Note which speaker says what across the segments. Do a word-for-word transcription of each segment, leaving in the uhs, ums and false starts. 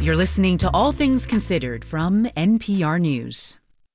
Speaker 1: You're listening to All Things Considered from N P R News.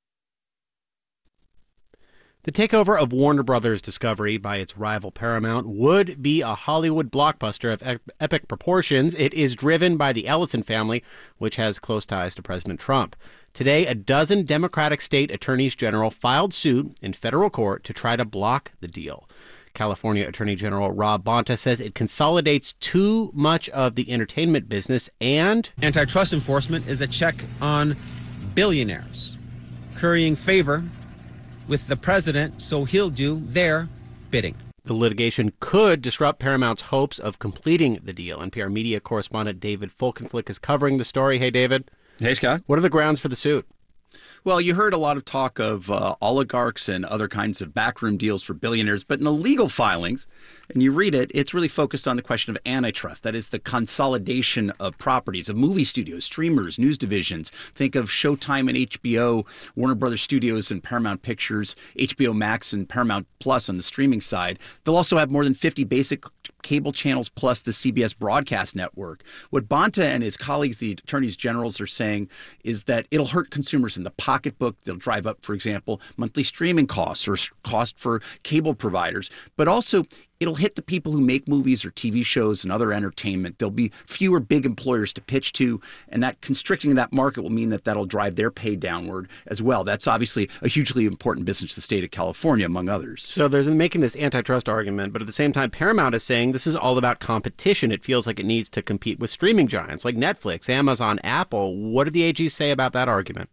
Speaker 2: The takeover of Warner Brothers Discovery by its rival Paramount would be a Hollywood blockbuster of ep- epic proportions. It is driven by the Ellison family, which has close ties to President Trump. Today, a dozen Democratic state attorneys general filed suit in federal court to try to block the deal. California Attorney General Rob Bonta says it consolidates too much of the entertainment business and...
Speaker 3: Antitrust enforcement is a check on billionaires, currying favor with the president, so he'll do their bidding.
Speaker 2: The litigation could disrupt Paramount's hopes of completing the deal. N P R media correspondent David Folkenflik is covering the story. Hey, David.
Speaker 4: Hey, Scott.
Speaker 2: What are the grounds for the suit?
Speaker 4: Well, you heard a lot of talk of uh, oligarchs and other kinds of backroom deals for billionaires, but in the legal filings, and you read it, it's really focused on the question of antitrust. That is the consolidation of properties, of movie studios, streamers, news divisions. Think of Showtime and H B O, Warner Brothers Studios and Paramount Pictures, H B O Max and Paramount Plus on the streaming side. They'll also have more than fifty basic cable channels plus the C B S broadcast network. What Bonta and his colleagues, the attorneys generals, are saying is that it'll hurt consumers in the pocketbook. They'll drive up, for example, monthly streaming costs or cost for cable providers. But also, it'll hit the people who make movies or T V shows and other entertainment. There'll be fewer big employers to pitch to, and that constricting that market will mean that that'll drive their pay downward as well. That's obviously a hugely important business to the state of California, among others.
Speaker 2: So there's making this antitrust argument, but at the same time, Paramount is saying this is all about competition. It feels like it needs to compete with streaming giants like Netflix, Amazon, Apple. What did the A G say about that argument?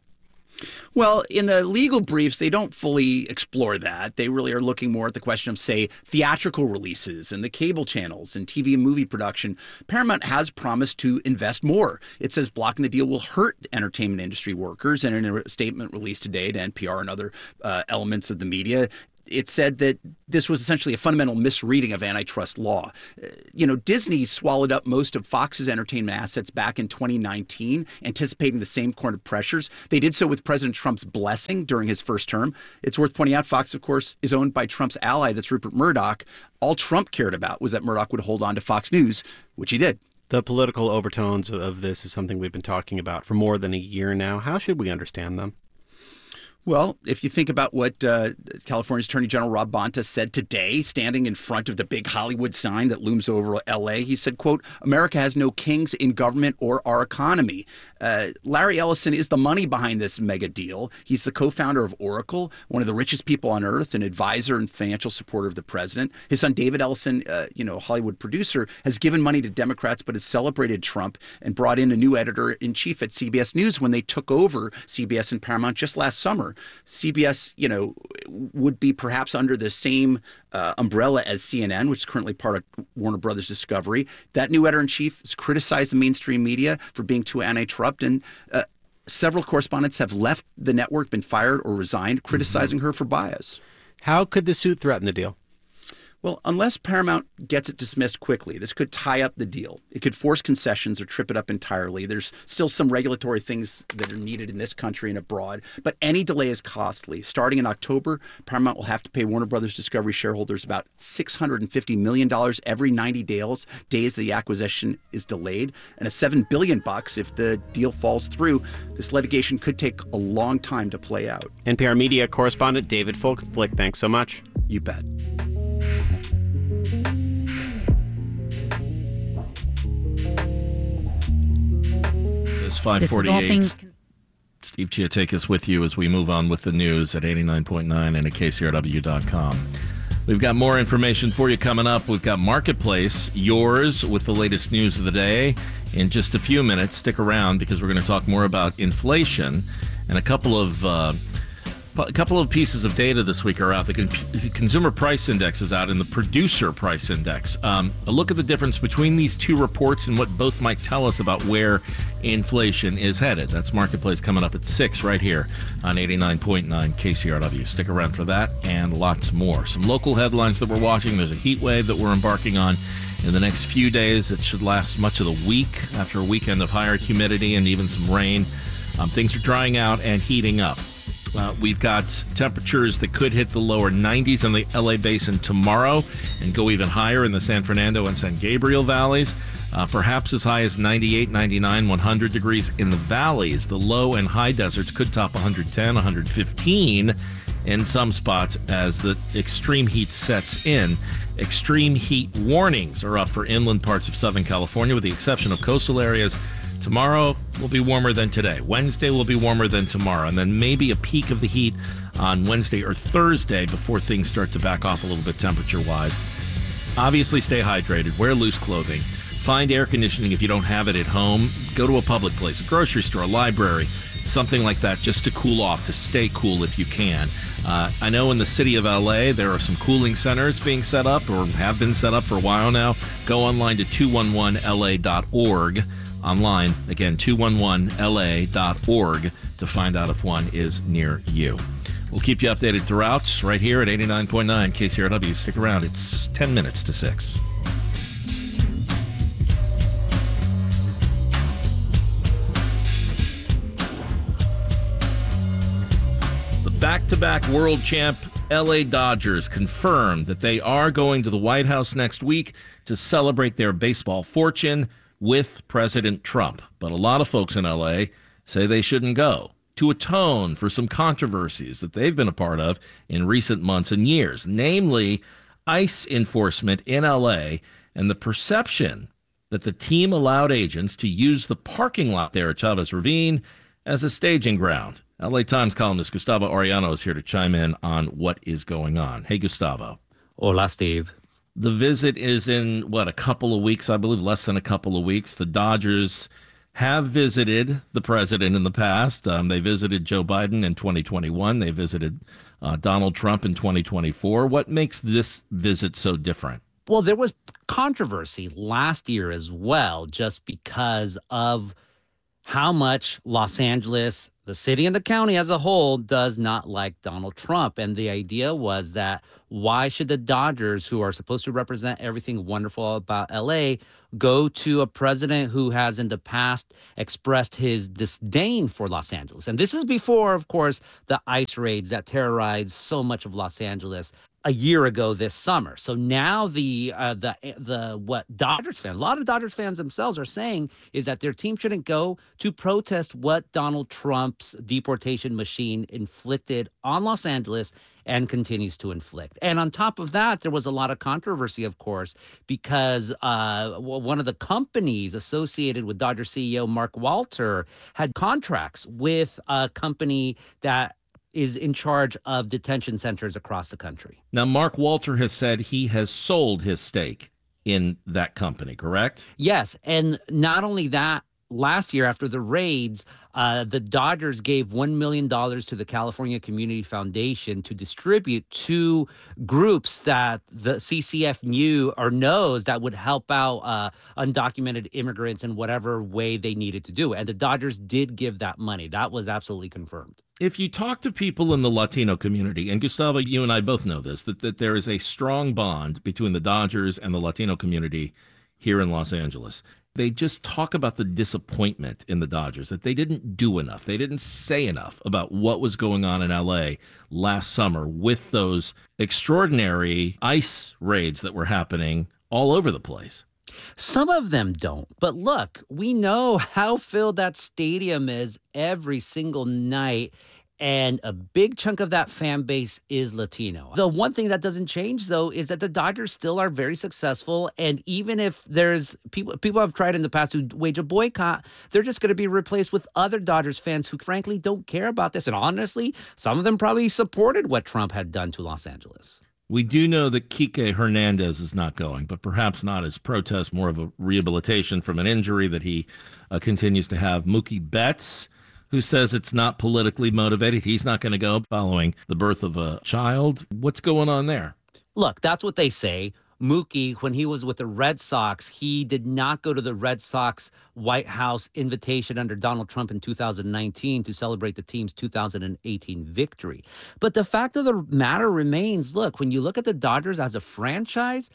Speaker 4: Well, in the legal briefs, they don't fully explore that. They really are looking more at the question of, say, theatrical releases and the cable channels and T V and movie production. Paramount has promised to invest more. It says blocking the deal will hurt entertainment industry workers. And in a statement released today to N P R and other uh, elements of the media, it said that this was essentially a fundamental misreading of antitrust law. Uh, you know, Disney swallowed up most of Fox's entertainment assets back in twenty nineteen, anticipating the same kind of pressures. They did so with President Trump's blessing during his first term. It's worth pointing out, Fox, of course, is owned by Trump's ally, that's Rupert Murdoch. All Trump cared about was that Murdoch would hold on to Fox News, which he did.
Speaker 2: The political overtones of this is something we've been talking about for more than a year now. How should we understand them?
Speaker 4: Well, if you think about what uh, California's Attorney General Rob Bonta said today, standing in front of the big Hollywood sign that looms over L A, he said, quote, America has no kings in government or our economy. Uh, Larry Ellison is the money behind this mega deal. He's the co-founder of Oracle, one of the richest people on earth, an advisor and financial supporter of the president. His son, David Ellison, uh, you know, Hollywood producer, has given money to Democrats but has celebrated Trump and brought in a new editor-in-chief at C B S News when they took over C B S and Paramount just last summer. C B S, you know, would be perhaps under the same uh, umbrella as C N N, which is currently part of Warner Brothers Discovery. That new editor-in-chief has criticized the mainstream media for being too anti-Trump, and uh, several correspondents have left the network, been fired or resigned, criticizing mm-hmm. her for bias.
Speaker 2: How could the suit threaten the deal?
Speaker 4: Well, unless Paramount gets it dismissed quickly, this could tie up the deal. It could force concessions or trip it up entirely. There's still some regulatory things that are needed in this country and abroad, but any delay is costly. Starting in October, Paramount will have to pay Warner Brothers Discovery shareholders about six hundred fifty million dollars every ninety days, days the acquisition is delayed, and a seven billion dollars bucks if the deal falls through. This litigation could take a long time to play out.
Speaker 2: N P R media correspondent David Folkenflik, thanks so much.
Speaker 4: You bet.
Speaker 1: five forty-eight.
Speaker 5: Steve Chiotakis with you as we move on with the news at eighty-nine point nine and at K C R W dot com. We've got more information for you coming up. We've got Marketplace, yours, with the latest news of the day. In just a few minutes, stick around because we're going to talk more about inflation and a couple of uh, a couple of pieces of data this week are out. The con- Consumer Price Index is out and the Producer Price Index. Um, a look at the difference between these two reports and what both might tell us about where inflation is headed. That's Marketplace coming up at six right here on eighty-nine point nine K C R W. Stick around for that and lots more. Some local headlines that we're watching. There's a heat wave that we're embarking on in the next few days. It should last much of the week after a weekend of higher humidity and even some rain. Um, things are drying out and heating up. Uh, we've got temperatures that could hit the lower nineties in the L A basin tomorrow and go even higher in the San Fernando and San Gabriel valleys. Uh, perhaps as high as ninety-eight, ninety-nine, one hundred degrees in the valleys. The low and high deserts could top one hundred ten, one hundred fifteen in some spots as the extreme heat sets in. Extreme heat warnings are up for inland parts of Southern California, with the exception of coastal areas. Tomorrow will be warmer than today. Wednesday will be warmer than tomorrow. And then maybe a peak of the heat on Wednesday or Thursday before things start to back off a little bit temperature-wise. Obviously, stay hydrated. Wear loose clothing. Find air conditioning if you don't have it at home. Go to a public place, a grocery store, a library, something like that, just to cool off, to stay cool if you can. Uh, I know in the city of L A, there are some cooling centers being set up or have been set up for a while now. Go online to two one one L A dot org. Online, again, two one one L A dot org to find out if one is near you. We'll keep you updated throughout right here at eighty-nine point nine K C R W. Stick around. It's ten minutes to six. Back-to-back world champ L A Dodgers confirmed that they are going to the White House next week to celebrate their baseball fortune with President Trump. But a lot of folks in L A say they shouldn't go, to atone for some controversies that they've been a part of in recent months and years, namely ICE enforcement in L A and the perception that the team allowed agents to use the parking lot there at Chavez Ravine as a staging ground. L A Times columnist Gustavo Arellano is here to chime in on what is going on. Hey, Gustavo.
Speaker 6: Hola, Steve.
Speaker 5: The visit is in, what, a couple of weeks, I believe, less than a couple of weeks. The Dodgers have visited the president in the past. Um, they visited Joe Biden in twenty twenty-one. They visited uh, Donald Trump in twenty twenty-four. What makes this visit so different?
Speaker 6: Well, there was controversy last year as well, just because of how much Los Angeles, the city and the county as a whole, does not like Donald Trump. And the idea was that why should the Dodgers, who are supposed to represent everything wonderful about L A, go to a president who has in the past expressed his disdain for Los Angeles? And this is before, of course, the ICE raids that terrorized so much of Los Angeles a year ago this summer. So now the uh, the the what Dodgers fans, a lot of Dodgers fans themselves are saying is that their team shouldn't go to protest what Donald Trump's deportation machine inflicted on Los Angeles and continues to inflict. And on top of that, there was a lot of controversy, of course, because uh, one of the companies associated with Dodger C E O Mark Walter had contracts with a company that is in charge of detention centers across the country.
Speaker 5: Now, Mark Walter has said he has sold his stake in that company, correct?
Speaker 6: Yes. And not only that, last year after the raids, uh, the Dodgers gave one million dollars to the California Community Foundation to distribute to groups that the C C F knew or knows that would help out uh, undocumented immigrants in whatever way they needed to do. And the Dodgers did give that money. That was absolutely confirmed.
Speaker 5: If you talk to people in the Latino community, and Gustavo, you and I both know this, that, that there is a strong bond between the Dodgers and the Latino community here in Los Angeles. They just talk about the disappointment in the Dodgers, that they didn't do enough. They didn't say enough about what was going on in L A last summer with those extraordinary ICE raids that were happening all over the place.
Speaker 6: Some of them don't. But look, we know how filled that stadium is every single night. And a big chunk of that fan base is Latino. The one thing that doesn't change, though, is that the Dodgers still are very successful. And even if there's people, people have tried in the past to wage a boycott, they're just going to be replaced with other Dodgers fans who, frankly, don't care about this. And honestly, some of them probably supported what Trump had done to Los Angeles.
Speaker 5: We do know that Kike Hernandez is not going, but perhaps not as protest, more of a rehabilitation from an injury that he uh, continues to have. Mookie Betts, who says it's not politically motivated. He's not going to go following the birth of a child. What's going on there?
Speaker 6: Look, that's what they say. Mookie, when he was with the Red Sox, he did not go to the Red Sox White House invitation under Donald Trump in two thousand nineteen to celebrate the team's two thousand eighteen victory. But the fact of the matter remains, look, when you look at the Dodgers as a franchise,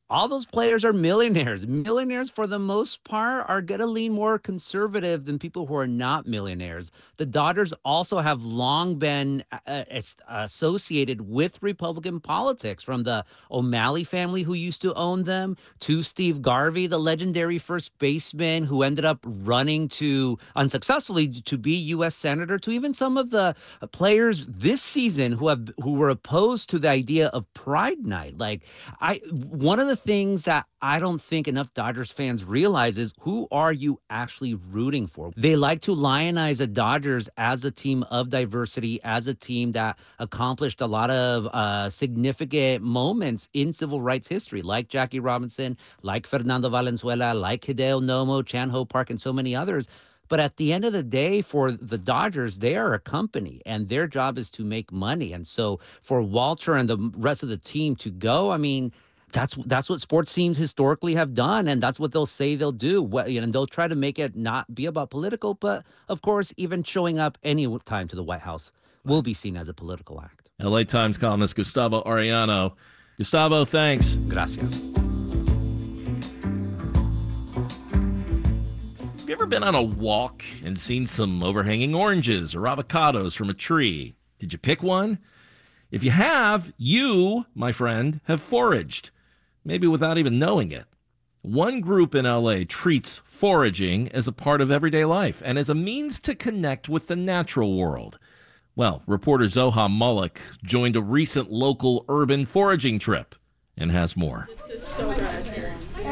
Speaker 6: all those players are millionaires. Millionaires, for the most part, are going to lean more conservative than people who are not millionaires. The Dodgers also have long been uh, associated with Republican politics, from the O'Malley family, who used to own them, to Steve Garvey, the legendary first baseman who ended up running to unsuccessfully to be U S senator, to even some of the players this season who have who were opposed to the idea of Pride Night. Like, I one of the things that I don't think enough Dodgers fans realize is, who are you actually rooting for? They like to lionize the Dodgers as a team of diversity, as a team that accomplished a lot of uh, significant moments in civil rights history, like Jackie Robinson, like Fernando Valenzuela, like Hideo Nomo, Chan Ho Park, and so many others. But at the end of the day, for the Dodgers, they are a company, and their job is to make money. And so for Walter and the rest of the team to go, I mean, That's that's what sports teams historically have done, and that's what they'll say they'll do. What, you know, and they'll try to make it not be about political, but of course, even showing up any time to the White House will be seen as a political act.
Speaker 5: L A Times columnist Gustavo Arellano. Gustavo, thanks.
Speaker 6: Gracias.
Speaker 5: Have you ever been on a walk and seen some overhanging oranges or avocados from a tree? Did you pick one? If you have, you, my friend, have foraged, maybe without even knowing it. One group in L A treats foraging as a part of everyday life and as a means to connect with the natural world. Well, reporter Zoham Malik joined a recent local urban foraging trip and has more.
Speaker 7: This is so good.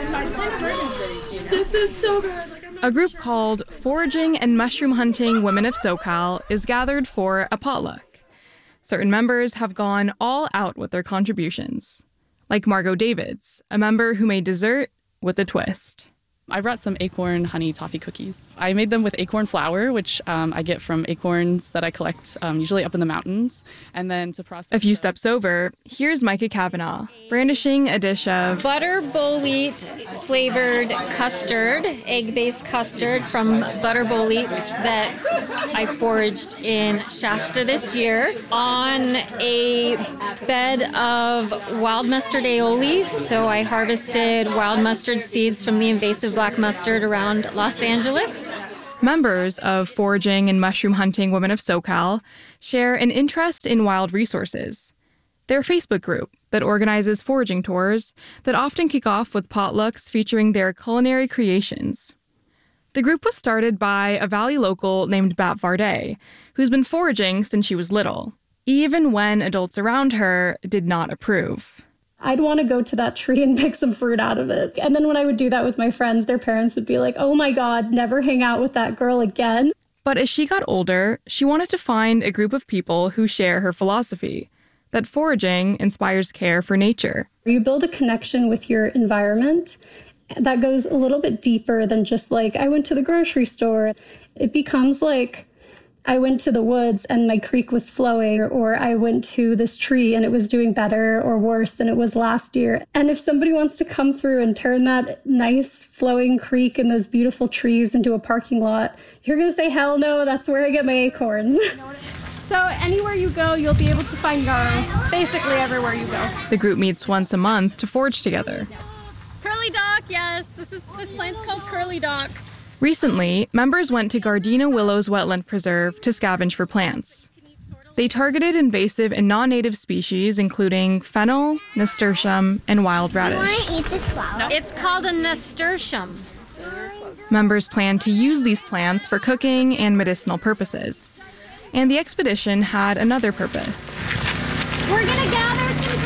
Speaker 7: This is so good. A group called Foraging and Mushroom Hunting Women of SoCal is gathered for a potluck. Certain members have gone all out with their contributions, like Margot Davids, a member who made dessert with a twist.
Speaker 8: I brought some acorn honey toffee cookies. I made them with acorn flour, which um, I get from acorns that I collect um, usually up in the mountains, and then to process.
Speaker 7: A few steps over, here's Micah Kavanaugh, brandishing a dish of
Speaker 9: butter bull wheat flavored custard, egg-based custard from Butter Bull Wheats that I foraged in Shasta this year on a bed of wild mustard aioli. So I harvested wild mustard seeds from the invasive black mustard around Los Angeles.
Speaker 7: Members of Foraging and Mushroom Hunting Women of SoCal share an interest in wild resources. They're a Facebook group that organizes foraging tours that often kick off with potlucks featuring their culinary creations. The group was started by a Valley local named Bat Varday, who's been foraging since she was little, even when adults around her did not approve.
Speaker 10: I'd want to go to that tree and pick some fruit out of it. And then when I would do that with my friends, their parents would be like, oh my God, never hang out with that girl again.
Speaker 7: But as she got older, she wanted to find a group of people who share her philosophy, that foraging inspires care for nature.
Speaker 10: You build a connection with your environment that goes a little bit deeper than just like, I went to the grocery store. It becomes like, I went to the woods and my creek was flowing, or I went to this tree and it was doing better or worse than it was last year. And if somebody wants to come through and turn that nice flowing creek and those beautiful trees into a parking lot, you're going to say, hell no, that's where I get my acorns.
Speaker 11: So anywhere you go, you'll be able to find yarrow, basically everywhere you go.
Speaker 7: The group meets once a month to forage together.
Speaker 11: Curly Dock, yes. This is this plant's called Curly Dock.
Speaker 7: Recently, members went to Gardena Willows Wetland Preserve to scavenge for plants. They targeted invasive and non-native species, including fennel, nasturtium, and wild radish.
Speaker 9: I want to eat this flower. No. It's called a nasturtium.
Speaker 7: Members plan to use these plants for cooking and medicinal purposes. And the expedition had another purpose.
Speaker 9: We're going to gather some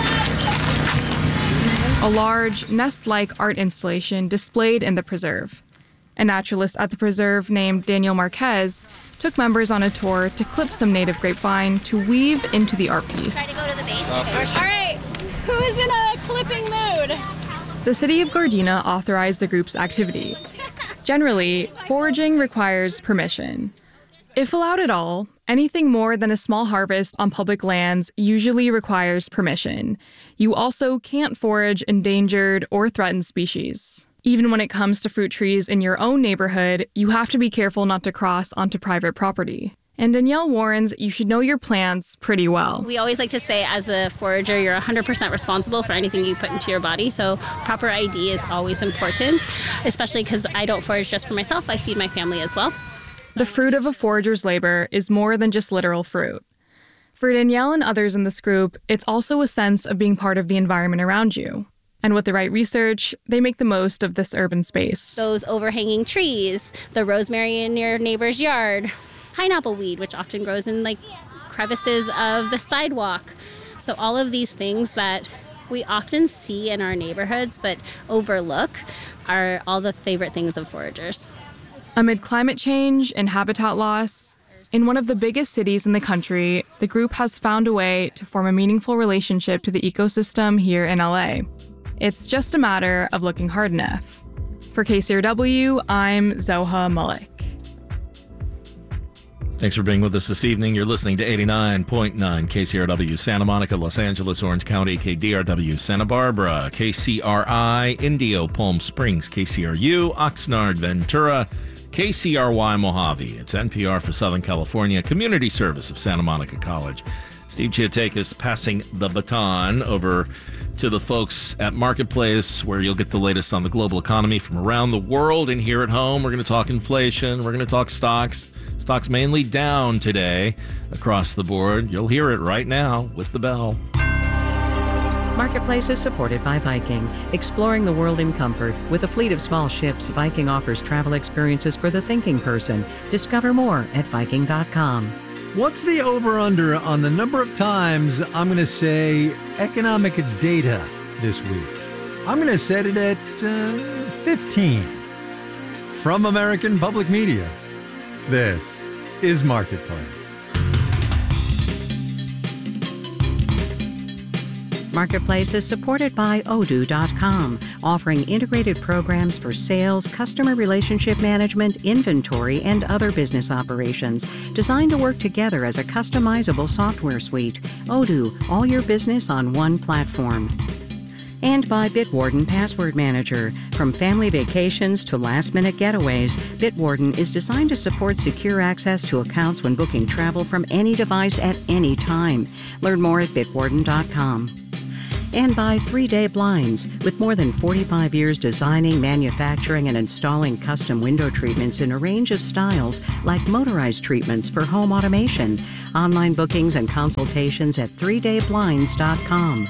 Speaker 9: grapevines.
Speaker 7: A large, nest-like art installation displayed in the preserve. A naturalist at the preserve named Daniel Marquez took members on a tour to clip some native grapevine to weave into the art piece.
Speaker 9: Try to go to the base.
Speaker 11: Uh, All right, who's in a clipping mood?
Speaker 7: The city of Gardena authorized the group's activity. Generally, foraging requires permission. If allowed at all, anything more than a small harvest on public lands usually requires permission. You also can't forage endangered or threatened species. Even when it comes to fruit trees in your own neighborhood, you have to be careful not to cross onto private property. And Danielle warns you should know your plants pretty well.
Speaker 12: We always like to say as a forager, you're one hundred percent responsible for anything you put into your body. So proper I D is always important, especially because I don't forage just for myself. I feed my family as well.
Speaker 7: The fruit of a forager's labor is more than just literal fruit. For Danielle and others in this group, it's also a sense of being part of the environment around you. And with the right research, they make the most of this urban space.
Speaker 12: Those overhanging trees, the rosemary in your neighbor's yard, pineapple weed, which often grows in like crevices of the sidewalk. So all of these things that we often see in our neighborhoods but overlook are all the favorite things of foragers.
Speaker 7: Amid climate change and habitat loss, in one of the biggest cities in the country, the group has found a way to form a meaningful relationship to the ecosystem here in L A. It's just a matter of looking hard enough. For K C R W, I'm Zoha Malik.
Speaker 5: Thanks for being with us this evening. You're listening to eighty-nine point nine K C R W Santa Monica, Los Angeles, Orange County, K D R W Santa Barbara, K C R I Indio, Palm Springs, K C R U Oxnard, Ventura, K C R Y Mojave. It's N P R for Southern California, Community Service of Santa Monica College. Steve Chiotakis passing the baton over to the folks at Marketplace, where you'll get the latest on the global economy from around the world. And here at home, we're going to talk inflation. We're going to talk stocks. Stocks mainly down today across the board. You'll hear it right now with the bell.
Speaker 13: Marketplace is supported by Viking, exploring the world in comfort. With a fleet of small ships, Viking offers travel experiences for the thinking person. Discover more at Viking dot com.
Speaker 14: What's the over-under on the number of times I'm going to say economic data this week? I'm going to set it at uh, fifteen. From American Public Media, this is Marketplace.
Speaker 13: Marketplace is supported by Odoo dot com, offering integrated programs for sales, customer relationship management, inventory, and other business operations, designed to work together as a customizable software suite. Odoo, all your business on one platform. And by Bitwarden Password Manager. From family vacations to last-minute getaways, Bitwarden is designed to support secure access to accounts when booking travel from any device at any time. Learn more at Bitwarden dot com. And by three day Blinds. With more than forty-five years designing, manufacturing, and installing custom window treatments in a range of styles, like motorized treatments for home automation. Online bookings and consultations at three day blinds dot com.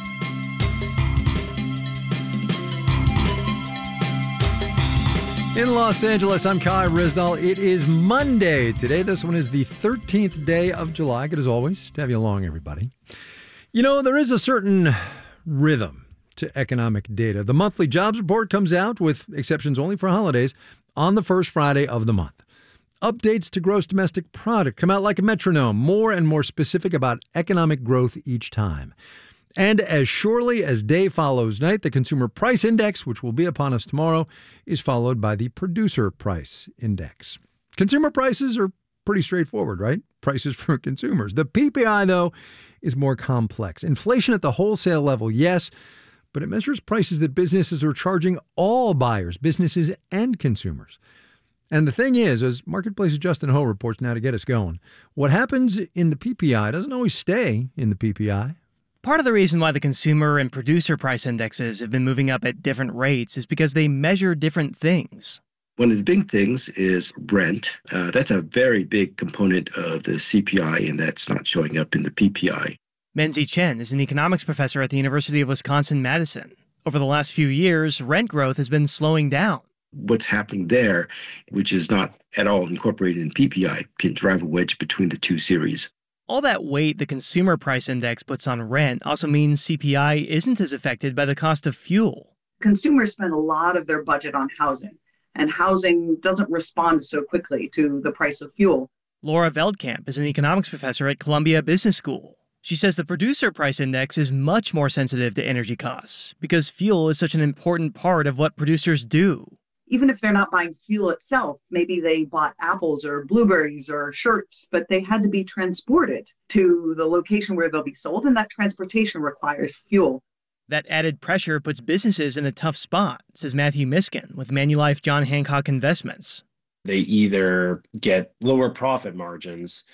Speaker 14: In Los Angeles, I'm Kai Rizdal. It is Monday today. This one is the thirteenth day of July. Good as always to have you along, everybody. You know, there is a certain rhythm to economic data. The monthly jobs report comes out, with exceptions only for holidays, on the first Friday of the month. Updates to gross domestic product come out like a metronome, more and more specific about economic growth each time. And as surely as day follows night, the Consumer Price Index, which will be upon us tomorrow, is followed by the Producer Price Index. Consumer prices are pretty straightforward, right? Prices for consumers. The P P I, though, is more complex. Inflation at the wholesale level, yes, but it measures prices that businesses are charging all buyers, businesses and consumers. And the thing is, as Marketplace's Justin Ho reports now to get us going, what happens in the P P I doesn't always stay in the P P I.
Speaker 15: Part of the reason why the consumer and producer price indexes have been moving up at different rates is because they measure different things.
Speaker 16: One of the big things is rent. Uh, that's a very big component of the C P I, and that's not showing up in the P P I.
Speaker 15: Menzie Chen is an economics professor at the University of Wisconsin-Madison. Over the last few years, rent growth has been slowing down.
Speaker 16: What's happening there, which is not at all incorporated in P P I, can drive a wedge between the two series.
Speaker 15: All that weight the consumer price index puts on rent also means C P I isn't as affected by the cost of fuel.
Speaker 17: Consumers spend a lot of their budget on housing, and housing doesn't respond so quickly to the price of fuel.
Speaker 15: Laura Veldkamp is an economics professor at Columbia Business School. She says the producer price index is much more sensitive to energy costs because fuel is such an important part of what producers do.
Speaker 17: Even if they're not buying fuel itself, maybe they bought apples or blueberries or shirts, but they had to be transported to the location where they'll be sold, and that transportation requires fuel.
Speaker 15: That added pressure puts businesses in a tough spot, says Matthew Miskin with Manulife John Hancock Investments.
Speaker 18: They either get lower profit margins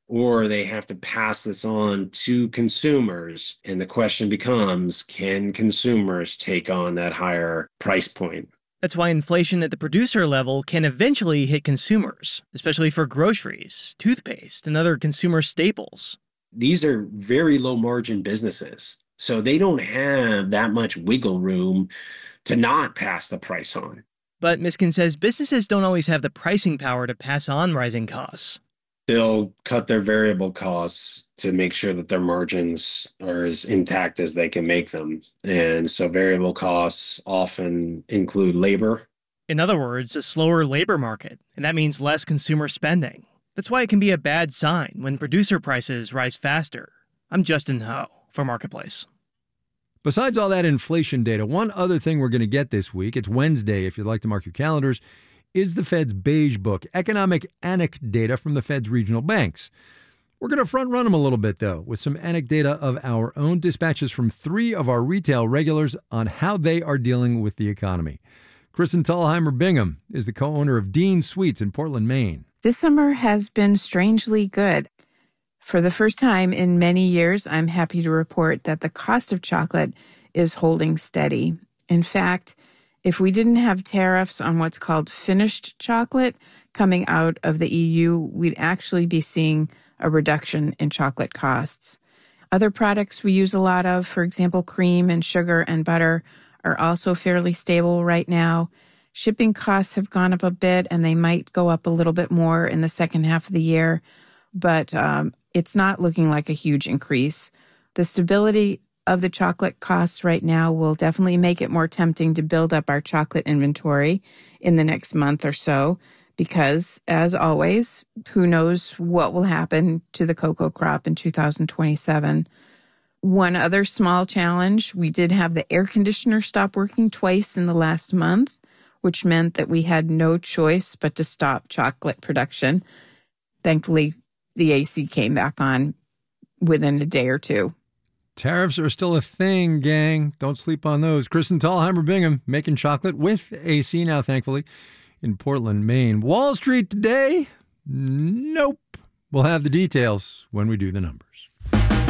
Speaker 18: or they have to pass this on to consumers. And the question becomes, can consumers take on that higher price point?
Speaker 15: That's why inflation at the producer level can eventually hit consumers, especially for groceries, toothpaste, and other consumer staples.
Speaker 18: These are very low margin businesses, so they don't have that much wiggle room to not pass the price on.
Speaker 15: But Miskin says businesses don't always have the pricing power to pass on rising costs.
Speaker 18: They'll cut their variable costs to make sure that their margins are as intact as they can make them. And so variable costs often include labor.
Speaker 15: In other words, a slower labor market, and that means less consumer spending. That's why it can be a bad sign when producer prices rise faster. I'm Justin Ho for Marketplace.
Speaker 14: Besides all that inflation data, one other thing we're going to get this week, it's Wednesday if you'd like to mark your calendars, is the Fed's Beige Book, economic anecdata from the Fed's regional banks. We're going to front run them a little bit, though, with some anecdata of our own dispatches from three of our retail regulars on how they are dealing with the economy. Kristen Tallheimer Bingham is the co-owner of Dean Sweets in Portland, Maine.
Speaker 19: This summer has been strangely good. For the first time in many years, I'm happy to report that the cost of chocolate is holding steady. In fact, if we didn't have tariffs on what's called finished chocolate coming out of the E U, we'd actually be seeing a reduction in chocolate costs. Other products we use a lot of, for example, cream and sugar and butter, are also fairly stable right now. Shipping costs have gone up a bit, and they might go up a little bit more in the second half of the year, but um, it's not looking like a huge increase. The stability of the chocolate costs right now will definitely make it more tempting to build up our chocolate inventory in the next month or so, because, as always, who knows what will happen to the cocoa crop in two thousand twenty-seven. One other small challenge, we did have the air conditioner stop working twice in the last month, which meant that we had no choice but to stop chocolate production. Thankfully, the A C came back on within a day or two.
Speaker 14: Tariffs are still a thing, gang. Don't sleep on those. Kristen Tallheimer Bingham making chocolate with A C now, thankfully, in Portland, Maine. Wall Street today? Nope. We'll have the details when we do the numbers.